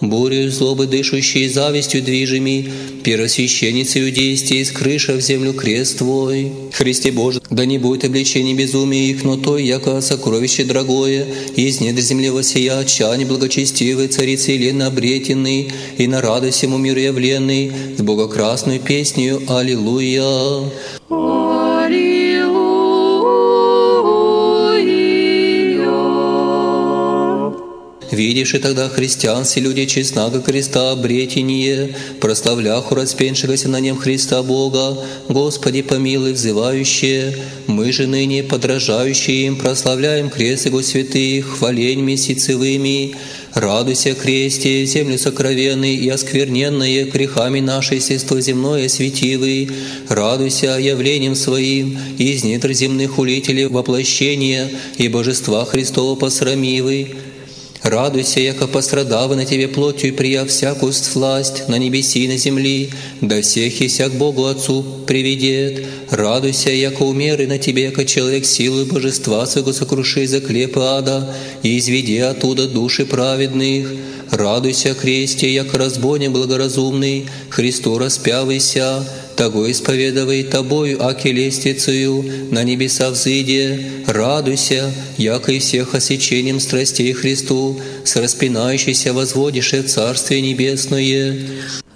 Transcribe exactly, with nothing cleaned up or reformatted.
бурю злобы дышащей, завистью движими, первосвященницей действий, скрыша в землю крест Твой. Христе Боже, да не будет обличений безумия их, но то, яко сокровище дорогое, из недр земли воссия, чане благочестивой, царицы Елены обретенный, и на радость всему миру явленный, с богокрасную песнею Аллилуйя. Видишь и тогда христиан, все люди честнаго креста обретение, прославляху распеншегося на нем Христа Бога, Господи помилуй, взывающие, мы же ныне, подражающие им, прославляем крест Его святых, хвалень месяцевыми. Радуйся, кресте, землю сокровенной и оскверненное грехами нашей естество земное светивый. Радуйся явлением своим из недр земных улителей воплощения и божества Христова посрамивый. Радуйся, яко пострадава на Тебе плотью и прия всякую власть на небеси и на земли, да всех и всяк Богу Отцу приведет. Радуйся, яко умеры на Тебе, яко человек силою божества своего сокруши заклепы ада, и изведи оттуда души праведных. Радуйся, кресте, яко разбойник благоразумный, Христу распявайся, того исповедовай Тобою, аки лестницею, на небеса взыде. Радуйся, яко и всех осечением страстей Христу, с распинающейся возводишь в Царствие Небесное.